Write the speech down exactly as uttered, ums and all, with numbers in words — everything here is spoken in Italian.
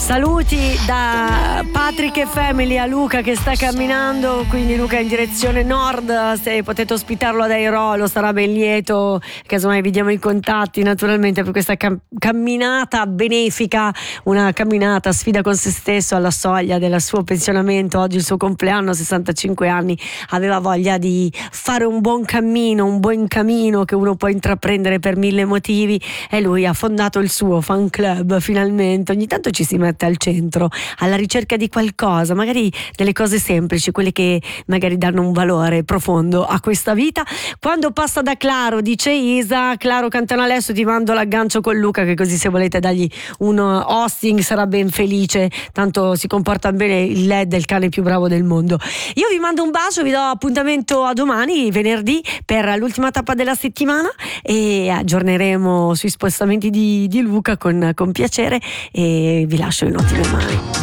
Saluti da Patrick e Family a Luca che sta camminando, quindi Luca in direzione nord. Se potete ospitarlo ad Airolo sarà ben lieto, casomai vi diamo i contatti naturalmente per questa cam- camminata benefica, una camminata sfida con se stesso alla soglia del suo pensionamento. Oggi il suo compleanno, sessantacinque anni, aveva voglia di fare un buon cammino, un buon cammino che uno può intraprendere per mille motivi, e lui ha fondato il suo fan club. Finalmente ogni tanto ci si mette al centro alla ricerca di qualcosa, magari delle cose semplici, quelle che magari danno un valore profondo a questa vita. Quando passa da Claro, dice Isa, Claro cantano adesso, ti mando l'aggancio con Luca, che così se volete dargli un hosting sarà ben felice, tanto si comporta bene il Led, è il cane più bravo del mondo. Io vi mando un bacio, vi do appuntamento a domani, venerdì, per l'ultima tappa della settimana, e aggiorneremo sui spostamenti di, di Luca con, con piacere, e vi lascio in ottime mani.